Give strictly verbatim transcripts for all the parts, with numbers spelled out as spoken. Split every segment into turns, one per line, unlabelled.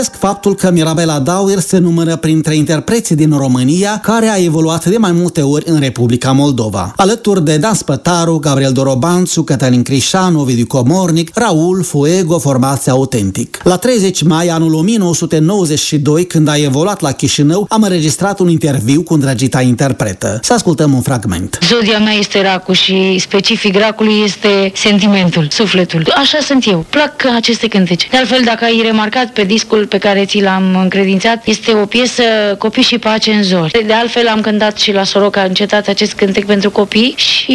Faptul că Mirabela Dauer se numără printre interpreții din România care a evoluat de mai multe ori în Republica Moldova. Alături de Dan Spătaru, Gabriel Dorobanțu, Cătălin Crișan, Ovidiu Comornic, Raul, Fuego, formația Autentic. La treizeci mai anul o mie nouă sute nouăzeci și doi, când a evoluat la Chișinău, am înregistrat un interviu cu îndrăgita interpretă. Să ascultăm un fragment.
Zodia mea este racul și specific racului este sentimentul, sufletul. Așa sunt eu. Plac aceste cântece. De altfel, dacă ai remarcat pe discul pe care ți l-am încredințat, este o piesă Copii și pace în zori. De altfel, am cântat și la Soroca în cetate acest cântec pentru copii și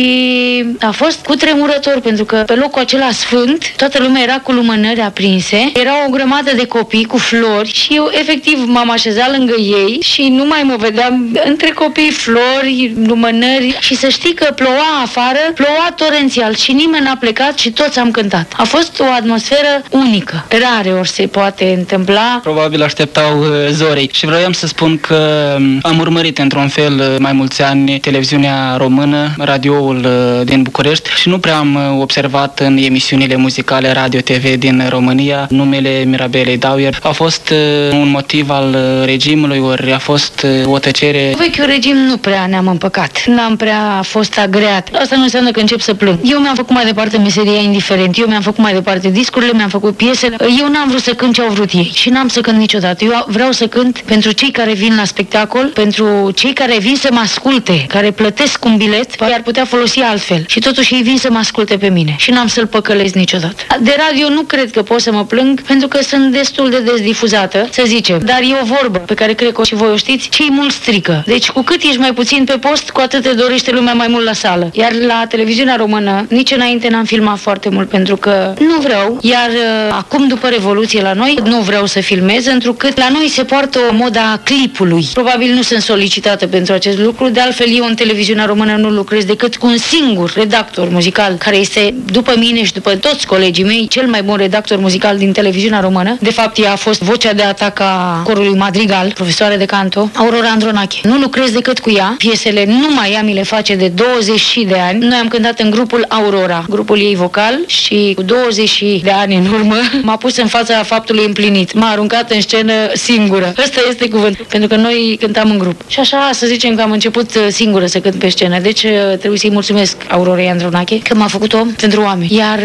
a fost cutremurător, pentru că pe locul acela sfânt, toată lumea era cu lumânări aprinse, era o grămadă de copii cu flori și eu efectiv m-am așezat lângă ei și nu mai mă vedeam între copii, flori, lumânări și să știi că ploua afară, ploua torențial și nimeni n-a plecat și toți am cântat. A fost o atmosferă unică. Rare ori se poate întâmpla.
Probabil așteptau zorii și vreau să spun că am urmărit într-un fel mai mulți ani televiziunea română, radioul din București și nu prea am observat în emisiunile muzicale Radio T V din România numele Mirabelei Dauer. A fost un motiv al regimului, ori a fost o tăcere?
Vechiul regim nu prea ne-am împăcat. N-am prea fost agreat. Asta nu înseamnă că încep să plâng. Eu mi-am făcut mai departe meseria indiferent. Eu mi-am făcut mai departe discurile, mi-am făcut piesele. Eu n-am vrut să cânt ce au vrut ei și n-am să cânt niciodată. Eu vreau să cânt pentru cei care vin la spectacol, pentru cei care vin să mă asculte, care plătesc un bilet, i-ar putea folosi altfel. Și totuși ei vin să mă asculte pe mine și n-am să-l păcălesc niciodată. De radio nu cred că pot să mă plâng, pentru că sunt destul de desdifuzată, să zicem. Dar e o vorbă pe care cred că și voi o știți, cei mult strică. Deci cu cât ești mai puțin pe post, cu atât te dorește lumea mai mult la sală. Iar la televiziunea română, nici înainte n-am filmat foarte mult, pentru că nu vreau. Iar uh, acum, după Revoluție la noi, nu vreau să filmez, întrucât la noi se poartă o moda clipului. Probabil nu sunt solicitată pentru acest lucru, de altfel eu în televiziunea română nu lucrez decât cu un singur redactor muzical, care este, după mine și după toți colegii mei, cel mai bun redactor muzical din televiziunea română. De fapt, ea a fost vocea de atac a corului Madrigal, profesoară de canto, Aurora Andronache. Nu lucrez decât cu ea. Piesele numai ea mi le face de douăzeci de ani. Noi am cântat în grupul Aurora, grupul ei vocal, și cu douăzeci de ani în urmă m-a pus în fața faptului împlinit. M-a aruncat în scenă singură. Ăsta este cuvântul, pentru că noi cântam în grup. Și așa, să zicem că am început singură să cânt pe scenă. Deci trebuie să-i mulțumesc Aurorei Andronache că m-a făcut om pentru oameni. Iar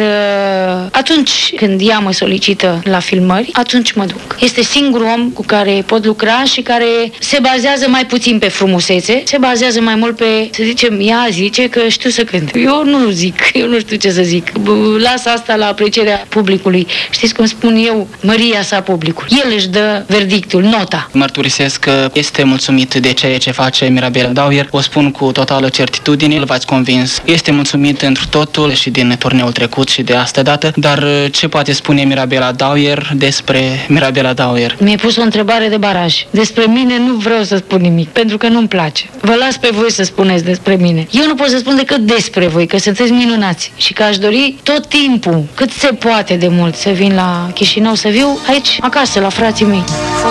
atunci când ea mă solicită la filmări, atunci mă duc. Este singurul om cu care pot lucra și care se bazează mai puțin pe frumusețe, se bazează mai mult pe, să zicem, ea zice că știu să cânt. Eu nu zic, eu nu știu ce să zic. Las asta la aprecierea publicului. Știți cum spun eu, măria sa publicul. El își dă verdictul, nota.
Mărturisesc că este mulțumit de ceea ce face Mirabela Dauer. O spun cu totală certitudine, îl v-ați convins. Este mulțumit întru totul și din turneul trecut și de asta dată, dar ce poate spune Mirabela Dauer despre Mirabela Dauer?
Mi-ai pus o întrebare de baraj. Despre mine nu vreau să spun nimic, pentru că nu-mi place. Vă las pe voi să spuneți despre mine. Eu nu pot să spun decât despre voi, că sunteți minunați și că aș dori tot timpul, cât se poate de mult, să vin la Chișinău, să viu aici, acasă, la frații mei.